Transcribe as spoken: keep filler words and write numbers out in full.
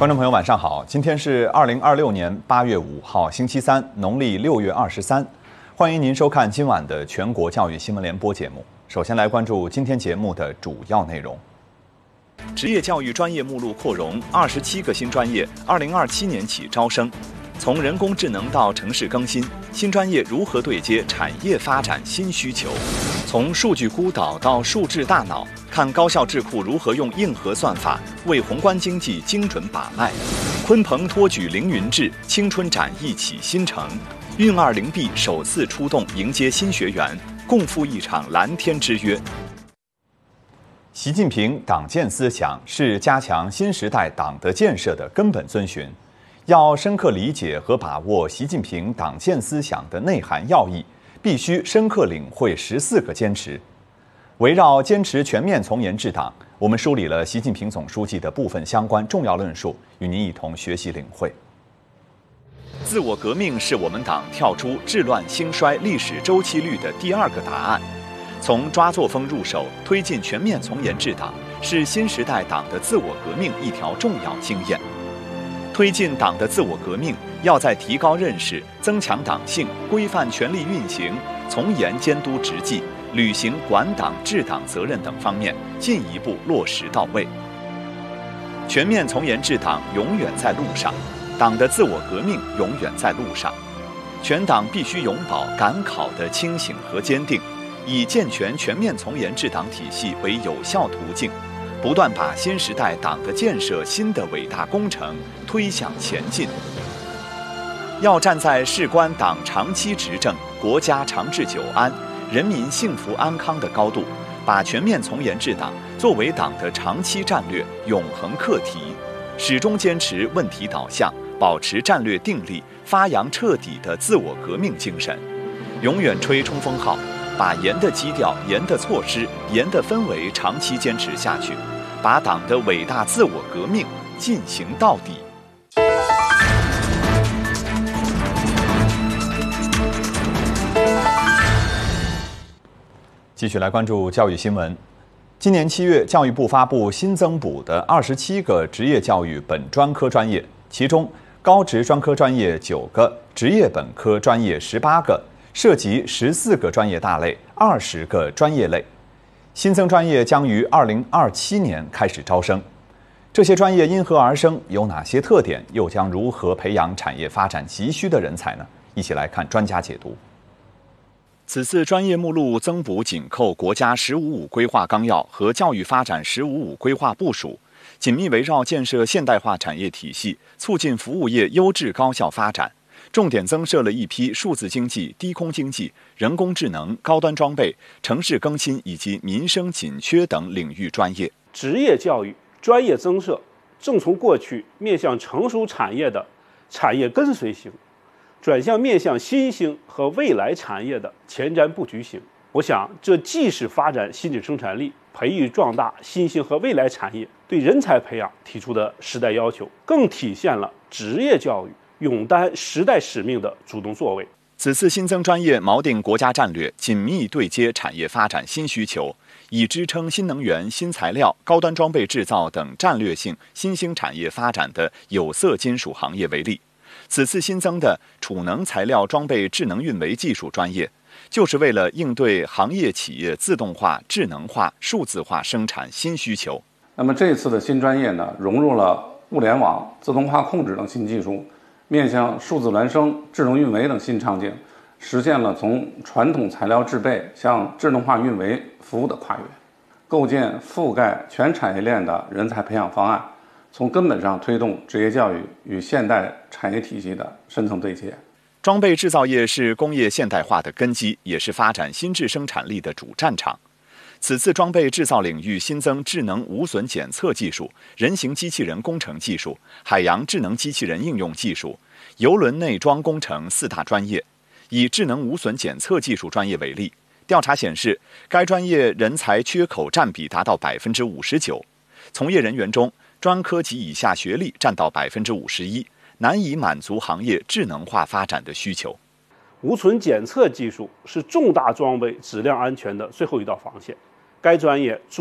观众朋友，晚上好！今天是二零二六年八月五号，星期三，农历六月二十三。欢迎您收看今晚的全国教育新闻联播节目。首先来关注今天节目的主要内容。职业教育专业目录扩容，二十七个新专业，二零二七年起招生。从人工智能到城市更新，新专业如何对接产业发展新需求？从数据孤岛到数智大脑，看高校智库如何用硬核算法为宏观经济精准把脉。鲲鹏托举凌云志，青春展翼启新城。运二零 B 首次出动迎接新学员，共赴一场蓝天之约。习近平党建思想是加强新时代党的建设的根本遵循。要深刻理解和把握习近平党建思想的内涵要义，必须深刻领会十四个坚持。围绕坚持全面从严治党，我们梳理了习近平总书记的部分相关重要论述，与您一同学习领会。自我革命是我们党跳出治乱兴衰历史周期率的第二个答案。从抓作风入手，推进全面从严治党，是新时代党的自我革命一条重要经验。推进党的自我革命，要在提高认识、增强党性、规范权力运行、从严监督执纪、履行管党治党责任等方面进一步落实到位。全面从严治党永远在路上，党的自我革命永远在路上。全党必须永葆赶考的清醒和坚定，以健全全面从严治党体系为有效途径，不断把新时代党的建设新的伟大工程推向前进。要站在事关党长期执政、国家长治久安、人民幸福安康的高度，把全面从严治党作为党的长期战略、永恒课题，始终坚持问题导向，保持战略定力，发扬彻底的自我革命精神，永远吹冲锋号，把严的基调、严的措施、严的氛围长期坚持下去，把党的伟大自我革命进行到底。继续来关注教育新闻。今年七月，教育部发布新增补的二十七个职业教育本专科专业，其中高职专科专业九个，职业本科专业十八个，涉及十四个专业大类，二十个专业类。新增专业将于二零二七年开始招生。这些专业因何而生？有哪些特点？又将如何培养产业发展急需的人才呢？一起来看专家解读。此次专业目录增补紧扣国家“十五五”规划纲要和教育发展“十五五”规划部署，紧密围绕建设现代化产业体系，促进服务业优质高效发展，重点增设了一批数字经济、低空经济、人工智能、高端装备、城市更新以及民生紧缺等领域专业。 职业教育专业增设正从过去面向成熟产业的产业跟随型，转向面向新兴和未来产业的前瞻布局型。我想，这既是发展新质生产力、培育壮大新兴和未来产业对人才培养提出的时代要求，更体现了职业教育勇担时代使命的主动作为。 此次新增专业锚定国家战略，紧密对接产业发展新需求，以支撑新能源、新材料、高端装备制造等战略性新兴产业发展的有色金属行业为例。此次新增的储能材料装备智能运维技术专业，就是为了应对行业企业自动化、智能化、数字化生产新需求。 那么这次的新专业呢，融入了物联网、自动化控制等新技术，面向数字孪生、智能运维等新场景，实现了从传统材料制备向智能化运维服务的跨越，构建覆盖全产业链的人才培养方案，从根本上推动职业教育与现代产业体系的深层对接。 装备制造业是工业现代化的根基，也是发展新质生产力的主战场。此次装备制造领域新增智能无损检测技术、人形机器人工程技术、海洋智能机器人应用技术、邮轮内装工程四大专业。以智能无损检测技术专业为例，调查显示，该专业人才缺口占比达到百分之五十九，从业人员中，专科及以下学历占到百分之五十一，难以满足行业智能化发展的需求。 无损检测技术是重大装备质量安全的最后一道防线。该专业注